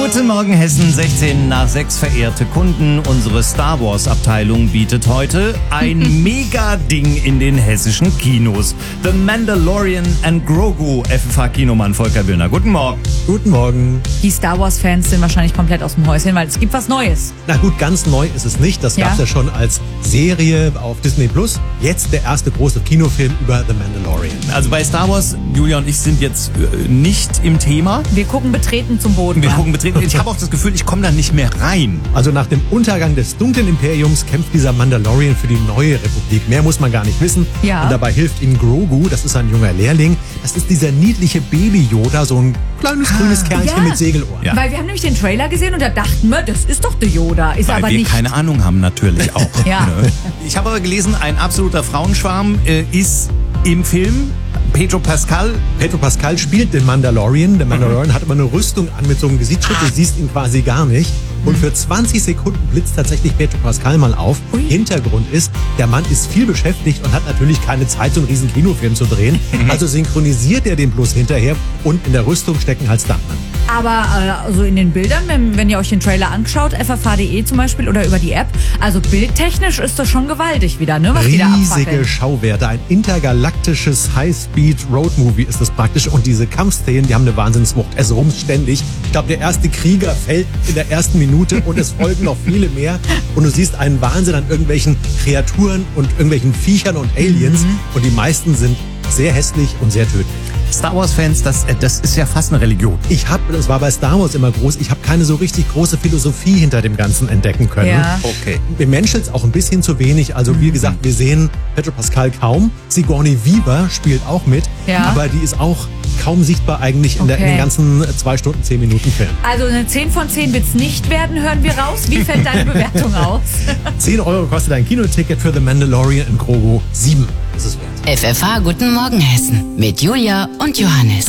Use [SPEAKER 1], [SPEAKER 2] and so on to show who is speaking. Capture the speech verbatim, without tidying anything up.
[SPEAKER 1] Guten Morgen Hessen, sechzehn nach sechs, verehrte Kunden. Unsere Star Wars Abteilung bietet heute ein Mega-Ding in den hessischen Kinos. The Mandalorian and Grogu, F F H-Kinomann Volker Willner. Guten Morgen.
[SPEAKER 2] Guten Morgen.
[SPEAKER 3] Die Star Wars Fans sind wahrscheinlich komplett aus dem Häuschen, weil es gibt was Neues.
[SPEAKER 2] Na gut, ganz neu ist es nicht. Das
[SPEAKER 3] Ja.
[SPEAKER 2] gab es ja schon als Serie auf Disney Plus. Jetzt der erste große Kinofilm über The Mandalorian.
[SPEAKER 1] Also bei Star Wars, Julia und ich sind jetzt äh, nicht im Thema.
[SPEAKER 3] Wir gucken betreten zum Boden.
[SPEAKER 1] Wir gucken betreten. Ich habe auch das Gefühl, ich komme da nicht mehr rein.
[SPEAKER 2] Also nach dem Untergang des dunklen Imperiums kämpft dieser Mandalorian für die neue Republik. Mehr muss man gar nicht wissen.
[SPEAKER 3] Ja.
[SPEAKER 2] Und dabei hilft ihm Grogu, das ist ein junger Lehrling. Das ist dieser niedliche Baby-Yoda, so ein kleines grünes Kerlchen
[SPEAKER 3] Ja.
[SPEAKER 2] mit Segelohren.
[SPEAKER 1] Ja.
[SPEAKER 3] Weil wir haben nämlich den Trailer gesehen und da dachten wir, das ist doch der Yoda. Ist
[SPEAKER 1] Weil
[SPEAKER 3] aber
[SPEAKER 1] wir
[SPEAKER 3] nicht.
[SPEAKER 1] keine Ahnung haben natürlich auch.
[SPEAKER 3] Ja.
[SPEAKER 1] Ne? Ich habe aber gelesen, ein absoluter Frauenschwarm äh, ist im Film Pedro Pascal.
[SPEAKER 2] Pedro Pascal spielt den Mandalorian. Der Mandalorian hat immer eine Rüstung an mit so einem Gesichtsschutz. Du siehst ihn quasi gar nicht. Und für zwanzig Sekunden blitzt tatsächlich Pedro Pascal mal auf.
[SPEAKER 3] Ui.
[SPEAKER 2] Hintergrund ist, der Mann ist viel beschäftigt und hat natürlich keine Zeit, so einen riesen Kinofilm zu drehen. Also synchronisiert er den bloß hinterher und in der Rüstung stecken halt Stuntman.
[SPEAKER 3] Aber äh, also in den Bildern, wenn, wenn ihr euch den Trailer anschaut, f f h punkt d e zum Beispiel oder über die App, also bildtechnisch ist das schon gewaltig wieder, ne? Was die da
[SPEAKER 2] Riesige
[SPEAKER 3] abfackeln.
[SPEAKER 2] Schauwerte, ein intergalaktisches High-Speed-Road-Movie ist das praktisch. Und diese Kampfszenen, die haben eine Wahnsinnswucht. Es rumst ständig. Ich glaube, der erste Krieger fällt in der ersten Minute und es folgen noch viele mehr. Und du siehst einen Wahnsinn an irgendwelchen Kreaturen und irgendwelchen Viechern und Aliens.
[SPEAKER 3] Mhm.
[SPEAKER 2] Und die meisten sind sehr hässlich und sehr tödlich.
[SPEAKER 1] Star Wars Fans, das, äh, das ist ja fast eine Religion.
[SPEAKER 2] Ich habe, das war bei Star Wars immer groß, ich habe keine so richtig große Philosophie hinter dem Ganzen entdecken können.
[SPEAKER 3] Ja.
[SPEAKER 1] Okay.
[SPEAKER 2] Mir menschelt es auch ein bisschen zu wenig. Also wie gesagt, wir sehen Pedro Pascal kaum. Sigourney Weaver spielt auch mit,
[SPEAKER 3] Ja.
[SPEAKER 2] aber die ist auch kaum sichtbar eigentlich in, der, in
[SPEAKER 3] Okay.
[SPEAKER 2] den ganzen zwei Stunden, zehn Minuten Film.
[SPEAKER 3] Also eine zehn von zehn wird's nicht werden, hören wir raus. Wie fällt deine Bewertung aus?
[SPEAKER 2] zehn Euro kostet ein Kinoticket für The Mandalorian in Grogu. sieben ist es wert.
[SPEAKER 4] F F H Guten Morgen Hessen mit Julia und Johannes.